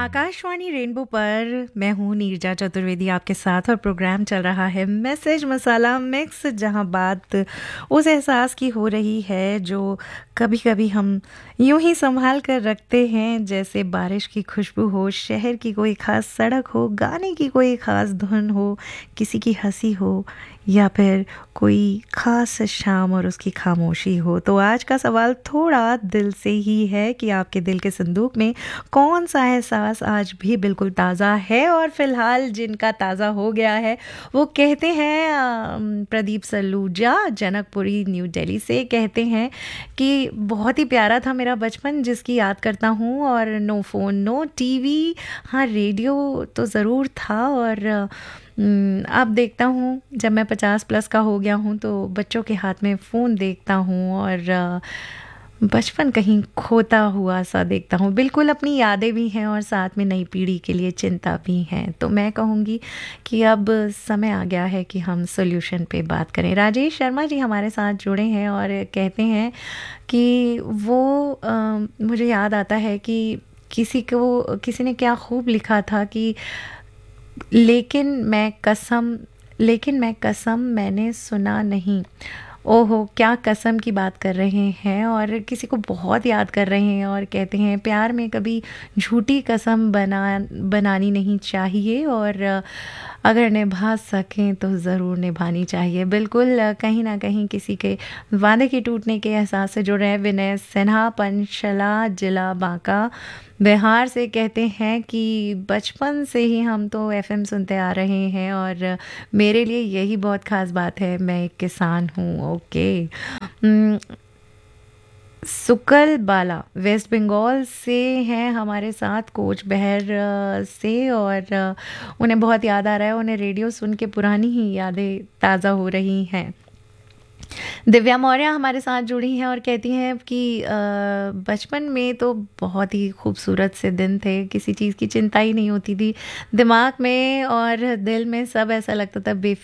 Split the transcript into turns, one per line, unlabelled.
Akashvani rainbow पर मैं हूँ नीरजा चतुर्वेदी आपके साथ और प्रोग्राम चल रहा है मैसेज मसाला मिक्स, जहाँ बात उस एहसास की हो रही है जो कभी कभी हम यूं ही संभाल कर रखते हैं, जैसे बारिश की खुशबू हो, शहर की कोई ख़ास सड़क हो, गाने की कोई ख़ास धुन हो, किसी की हंसी हो या फिर कोई ख़ास शाम और उसकी खामोशी हो। तो आज का सवाल थोड़ा दिल से ही है कि आपके दिल के संदूक में कौन सा एहसास आज भी बिल्कुल ताज़ा है, और फ़िलहाल जिनका ताज़ा हो गया है वो कहते हैं प्रदीप सलूजा जनकपुरी न्यू दिल्ली से, कहते हैं कि बहुत ही प्यारा था मेरा बचपन जिसकी याद करता हूँ, और नो फ़ोन नो टीवी, हाँ रेडियो तो ज़रूर था। और अब देखता हूँ जब मैं 50+ का हो गया हूँ तो बच्चों के हाथ में फ़ोन देखता हूँ और बचपन कहीं खोता हुआ सा देखता हूँ। बिल्कुल अपनी यादें भी हैं और साथ में नई पीढ़ी के लिए चिंता भी हैं। तो मैं कहूँगी कि अब समय आ गया है कि हम सॉल्यूशन पे बात करें। राजेश शर्मा जी हमारे साथ जुड़े हैं और कहते हैं कि वो मुझे याद आता है कि किसी ने क्या खूब लिखा था कि लेकिन मैं कसम मैंने सुना नहीं। ओहो, क्या कसम की बात कर रहे हैं और किसी को बहुत याद कर रहे हैं और कहते हैं प्यार में कभी झूठी कसम बनानी नहीं चाहिए, और अगर निभा सकें तो ज़रूर निभानी चाहिए। बिल्कुल कहीं ना कहीं किसी के वादे के टूटने के एहसास से जुड़ रहे हैं। विनय सिन्हा पंचला जिला बांका बिहार से कहते हैं कि बचपन से ही हम तो एफएम सुनते आ रहे हैं और मेरे लिए यही बहुत ख़ास बात है, मैं एक किसान हूँ। ओके, सुकल बाला वेस्ट बंगाल से हैं हमारे साथ कोच बहर से, और उन्हें बहुत याद आ रहा है, उन्हें रेडियो सुन के पुरानी ही यादें ताज़ा हो रही हैं। दिव्या मौर्य हमारे साथ जुड़ी हैं और कहती हैं कि बचपन में तो बहुत ही खूबसूरत से दिन थे, किसी चीज़ की चिंता ही नहीं होती थी दिमाग में और दिल में, सब ऐसा लगता था बेफिक्र